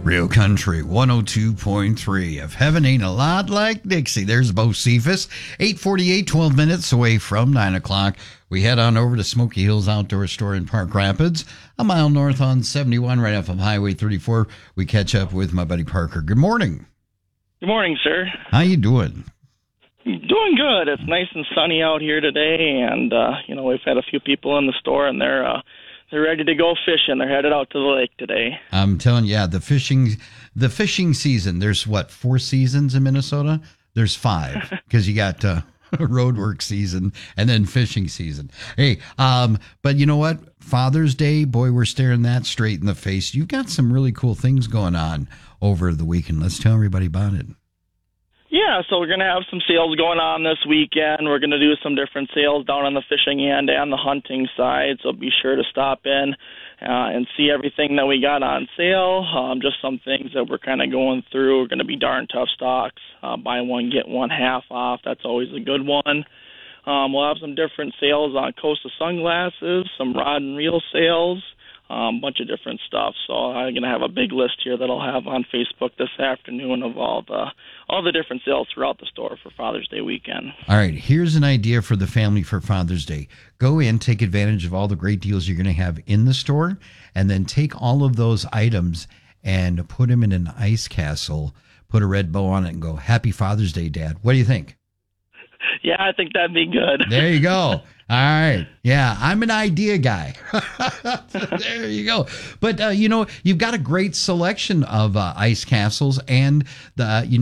Real Country 102.3. If heaven ain't a lot like Dixie. There's Bo Cephas. 8:48, 12 minutes away from 9 o'clock. We head on over to Smoky Hills Outdoor Store in Park Rapids, a mile north on 71, right off of Highway 34. We catch up with my buddy Parker. Good morning. Good morning, sir. How you doing? Doing good. It's nice and sunny out here today, and we've had a few people in the store, and they're ready to go fishing. They're headed out to the lake today. I'm telling you, the fishing season. There's what, 4 seasons in Minnesota? There's 5 because you got road work season and then fishing season. Hey, but you know what? Father's Day, boy, we're staring that straight in the face. You've got some really cool things going on over the weekend. Let's tell everybody about it. Yeah, so we're going to have some sales going on this weekend. We're going to do some different sales down on the fishing end and the hunting side, so be sure to stop in and see everything that we got on sale. Just some things that we're kind of going through. We're going to be darn tough stocks. Buy one, get one half off. That's always a good one. We'll have some different sales on Costa sunglasses, some rod and reel sales, a bunch of different stuff. So I'm going to have a big list here that I'll have on Facebook this afternoon of all the different sales throughout the store for Father's Day weekend. All right, here's an idea for the family for Father's Day. Go in, take advantage of all the great deals you're going to have in the store, and then take all of those items and put them in an ice castle, put a red bow on it, and go, Happy Father's Day, Dad. What do you think? Yeah, I think that'd be good. There you go. All right. Yeah, I'm an idea guy. There you go. But, you've got a great selection of ice castles, and you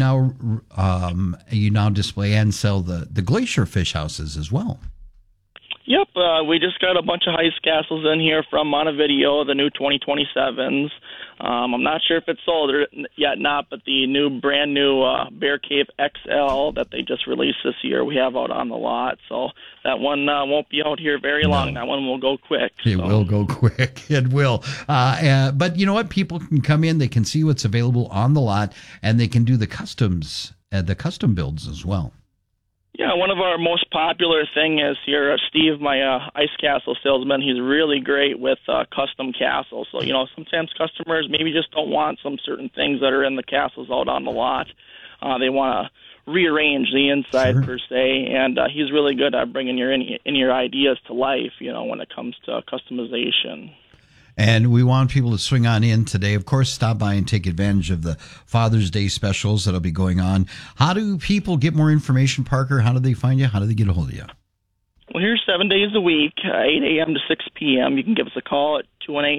now display and sell the glacier fish houses as well. Yep, we just got a bunch of ice castles in here from Montevideo, the new 2027s. I'm not sure if it's sold yet but the brand new Bear Cave XL that they just released this year, we have out on the lot. So that one won't be out here very long. That one will go quick. It will go quick. It will. But you know what? People can come in, they can see what's available on the lot, and they can do the custom builds as well. Yeah, one of our most popular thing is here, Steve, my ice castle salesman. He's really great with custom castles. So, sometimes customers maybe just don't want some certain things that are in the castles out on the lot. They want to rearrange the inside per se, and he's really good at bringing your ideas to life, when it comes to customization. And we want people to swing on in today. Of course, stop by and take advantage of the Father's Day specials that'll be going on. How do people get more information, Parker? How do they find you? How do they get a hold of you? Well, here's 7 days a week, 8 a.m. to 6 p.m. You can give us a call at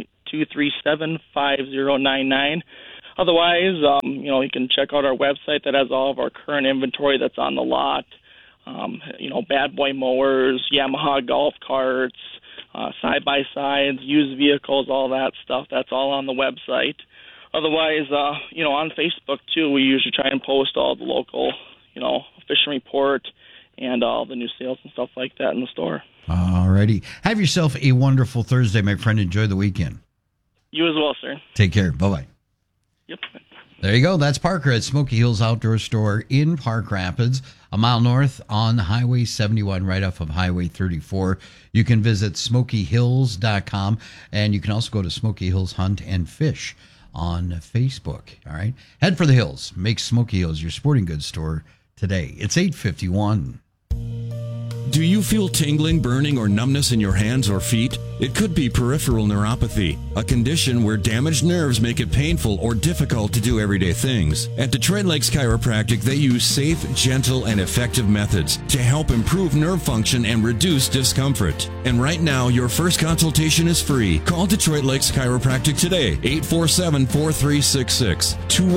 218-237-5099. Otherwise, you can check out our website that has all of our current inventory that's on the lot. Bad boy mowers, Yamaha golf carts, side-by-sides, used vehicles, all that stuff. That's all on the website. Otherwise, on Facebook, too, we usually try and post all the local, fishing report and all the new sales and stuff like that in the store. All righty. Have yourself a wonderful Thursday, my friend. Enjoy the weekend. You as well, sir. Take care. Bye-bye. Yep. There you go. That's Parker at Smoky Hills Outdoor Store in Park Rapids, a mile north on Highway 71, right off of Highway 34. You can visit SmokyHills.com, and you can also go to Smoky Hills Hunt and Fish on Facebook. All right. Head for the hills. Make Smoky Hills your sporting goods store today. It's 8:51. Do you feel tingling, burning, or numbness in your hands or feet? It could be peripheral neuropathy, a condition where damaged nerves make it painful or difficult to do everyday things. At Detroit Lakes Chiropractic, they use safe, gentle, and effective methods to help improve nerve function and reduce discomfort. And right now, your first consultation is free. Call Detroit Lakes Chiropractic today, 847-4366,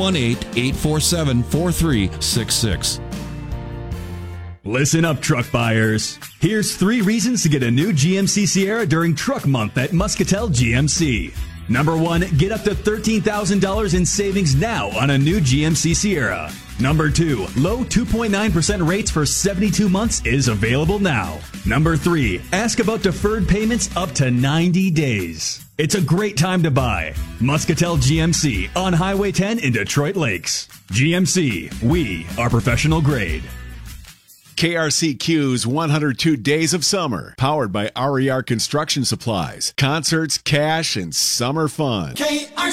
218-847-4366. Listen up, truck buyers. Here's 3 reasons to get a new GMC Sierra during Truck Month at Muscatel GMC. Number 1, get up to $13,000 in savings now on a new GMC Sierra. Number 2, low 2.9% rates for 72 months is available now. Number 3, ask about deferred payments up to 90 days. It's a great time to buy. Muscatel GMC on Highway 10 in Detroit Lakes. GMC, we are professional grade. KRCQ's 102 Days of Summer, powered by RER Construction Supplies. Concerts, cash, and summer fun. KRCQ.